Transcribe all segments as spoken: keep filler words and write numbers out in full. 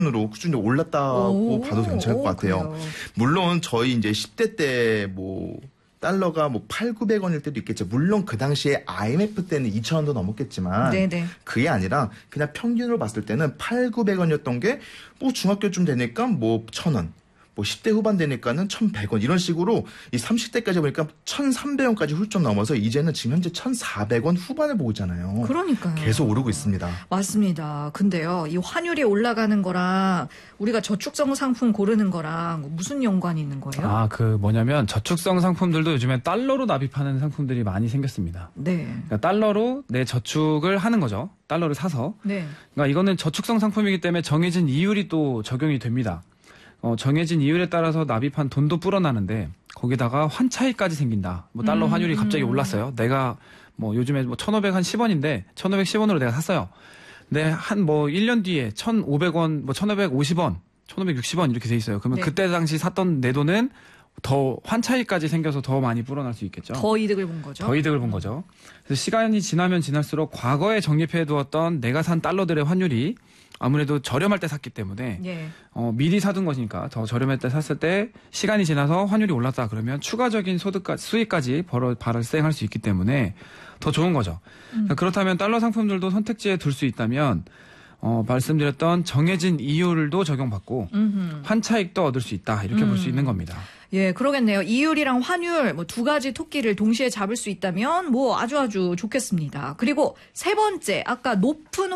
으로 꾸준히 올랐다고 오, 봐도 괜찮을 것 같아요. 그래요. 물론 저희 이제 십 대 때 뭐 달러가 뭐 팔구백 원일 때도 있겠죠. 물론 그 당시에 아이엠에프 때는 이천 원도 넘었겠지만 네네. 그게 아니라 그냥 평균으로 봤을 때는 팔구백 원이었던 게 뭐 중학교쯤 되니까 뭐 천 원, 뭐 십 대 후반 되니까는 천백 원 이런 식으로 이 삼십 대까지 보니까 천삼백 원까지 훌쩍 넘어서 이제는 지금 현재 천사백 원 후반을 보고 있잖아요. 그러니까요. 계속 오르고 있습니다. 맞습니다. 근데요, 이 환율이 올라가는 거랑 우리가 저축성 상품 고르는 거랑 무슨 연관이 있는 거예요? 아, 그 뭐냐면 저축성 상품들도 요즘에 달러로 납입하는 상품들이 많이 생겼습니다. 네. 그러니까 달러로 내 저축을 하는 거죠. 달러를 사서. 네. 그러니까 이거는 저축성 상품이기 때문에 정해진 이율이 또 적용이 됩니다. 어, 정해진 이율에 따라서 납입한 돈도 불어나는데 거기다가 환차익까지 생긴다. 뭐 달러 음, 환율이 갑자기 음. 올랐어요. 내가 뭐 요즘에 뭐 천오백 한 십 원인데 천오백십 원으로 내가 샀어요. 근데 한 뭐 일 년 뒤에 천오백 원, 뭐 천오백오십 원, 천오백육십 원 이렇게 돼 있어요. 그러면 네. 그때 당시 샀던 내 돈은 더 환차익까지 생겨서 더 많이 불어날 수 있겠죠. 더 이득을 본 거죠. 더 이득을 본 거죠. 그래서 시간이 지나면 지날수록 과거에 적립해 두었던 내가 산 달러들의 환율이 아무래도 저렴할 때 샀기 때문에 예. 어, 미리 사둔 것이니까 더 저렴할 때 샀을 때 시간이 지나서 환율이 올랐다 그러면 추가적인 소득까지 수익까지 벌어 발생할 수 있기 때문에 더 좋은 거죠. 음. 그렇다면 달러 상품들도 선택지에 둘 수 있다면 어, 말씀드렸던 정해진 이율도 적용받고 음흠. 환차익도 얻을 수 있다 이렇게 음. 볼 수 있는 겁니다. 예, 그러겠네요. 이율이랑 환율 뭐 두 가지 토끼를 동시에 잡을 수 있다면 뭐 아주 아주 좋겠습니다. 그리고 세 번째, 아까 높은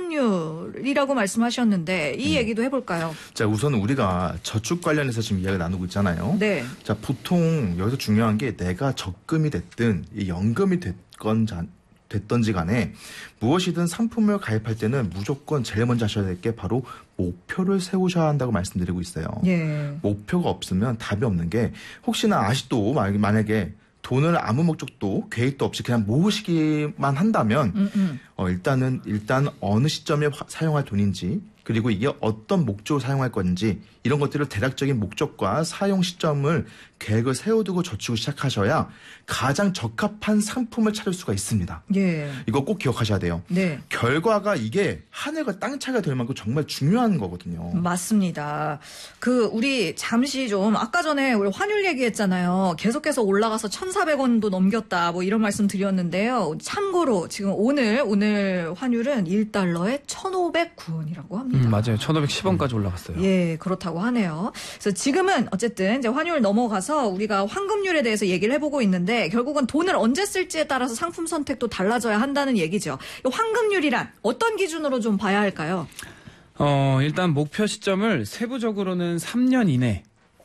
환급률이라고 말씀하셨는데 이 음. 얘기도 해볼까요? 자, 우선 우리가 저축 관련해서 지금 이야기 나누고 있잖아요. 네. 자, 보통 여기서 중요한 게 내가 적금이 됐든 이 연금이 됐건 자, 됐던지 간에 무엇이든 상품을 가입할 때는 무조건 제일 먼저 하셔야 될 게 바로 목표를 세우셔야 한다고 말씀드리고 있어요. 예. 목표가 없으면 답이 없는 게 혹시나 아직도 만약에 돈을 아무 목적도 계획도 없이 그냥 모으시기만 한다면 음, 음. 어, 일단은 일단 어느 시점에 화, 사용할 돈인지 그리고 이게 어떤 목적으로 사용할 건지 이런 것들을 대략적인 목적과 사용 시점을 계획을 세워두고 저축을 시작하셔야 가장 적합한 상품을 찾을 수가 있습니다. 예. 이거 꼭 기억하셔야 돼요. 네. 결과가 이게 하늘과 땅 차이가 될 만큼 정말 중요한 거거든요. 맞습니다. 그 우리 잠시 좀 아까 전에 우리 환율 얘기했잖아요. 계속해서 올라가서 천사백 원도 넘겼다 뭐 이런 말씀 드렸는데요. 참고로 지금 오늘 오늘 환율은 일 달러에 천오백구 원이라고 합니다. 음, 맞아요. 천오백십 원까지 올라갔어요. 예, 그렇다고 하네요. 그래서 지금은 어쨌든 이제 환율 넘어가서 우리가 환급률에 대해서 얘기를 해보고 있는데 결국은 돈을 언제 쓸지에 따라서 상품 선택도 달라져야 한다는 얘기죠. 이 환급률이란 어떤 기준으로 좀 봐야 할까요? 어, 일단 목표 시점을 세부적으로는 삼 년 이내,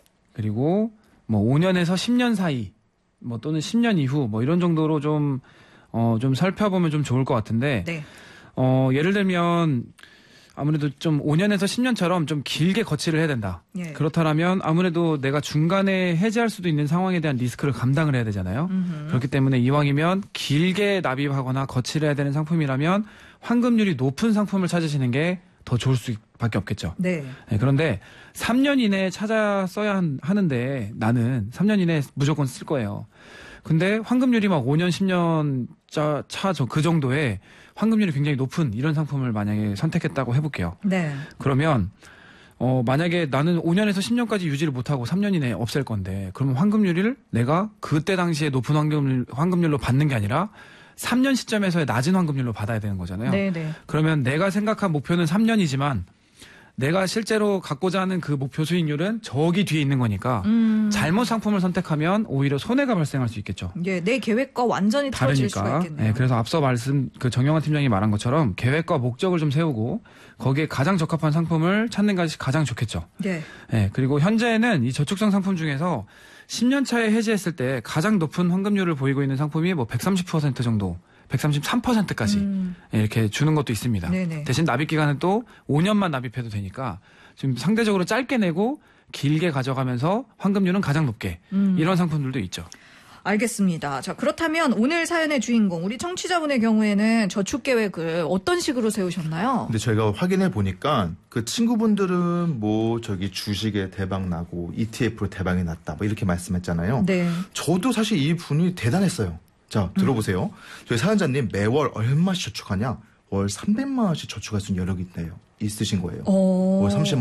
그리고 뭐 오 년에서 십 년 사이, 뭐 또는 십 년 이후, 뭐 이런 정도로 좀, 어, 좀 살펴보면 좀 좋을 것 같은데, 네. 어, 예를 들면, 아무래도 좀 오 년에서 십 년처럼 좀 길게 거치를 해야 된다. 예. 그렇다면 아무래도 내가 중간에 해지할 수도 있는 상황에 대한 리스크를 감당을 해야 되잖아요. 음흠. 그렇기 때문에 이왕이면 길게 납입하거나 거치를 해야 되는 상품이라면 환급률이 높은 상품을 찾으시는 게 더 좋을 수밖에 없겠죠. 네. 네, 그런데 삼 년 이내에 찾아 써야 한- 하는데 나는 삼 년 이내에 무조건 쓸 거예요. 근데 환급률이 막 오 년, 십 년 차, 차, 저 그 정도에 환급률이 굉장히 높은 이런 상품을 만약에 선택했다고 해볼게요. 네. 그러면, 어, 만약에 나는 오 년에서 십 년까지 유지를 못하고 삼 년 이내에 없앨 건데, 그러면 환급률을 내가 그때 당시에 높은 환급률, 환급률로 받는 게 아니라 삼 년 시점에서의 낮은 환급률로 받아야 되는 거잖아요. 네, 네. 그러면 내가 생각한 목표는 삼 년이지만 내가 실제로 갖고자 하는 그 목표 수익률은 저기 뒤에 있는 거니까 음. 잘못 상품을 선택하면 오히려 손해가 발생할 수 있겠죠. 예, 내 계획과 완전히 틀어질 수가 다르니까. 있겠네요. 네, 그래서 앞서 말씀 그 정영환 팀장이 말한 것처럼 계획과 목적을 좀 세우고 거기에 가장 적합한 상품을 찾는 것이 가장 좋겠죠. 예. 네, 그리고 현재는 이 저축성 상품 중에서 십 년 차에 해지했을 때 가장 높은 환급률을 보이고 있는 상품이 뭐 백삼십 퍼센트 정도, 백삼십삼 퍼센트까지 음. 이렇게 주는 것도 있습니다. 네네. 대신 납입 기간은 또 오 년만 납입해도 되니까 지금 상대적으로 짧게 내고 길게 가져가면서 환급률은 가장 높게 음. 이런 상품들도 있죠. 알겠습니다. 자, 그렇다면 오늘 사연의 주인공, 우리 청취자분의 경우에는 저축 계획을 어떤 식으로 세우셨나요? 근데 저희가 확인해 보니까 그 친구분들은 뭐 저기 주식에 대박 나고 이티에프로 대박이 났다 뭐 이렇게 말씀했잖아요. 네. 저도 사실 이 분이 대단했어요. 자, 들어보세요. 저희 사연자님 매월 얼마씩 저축하냐? 월 삼백만 원씩 저축할 수 있는 여력이 있대요. 있으신 거예요. 어. 월 삼십만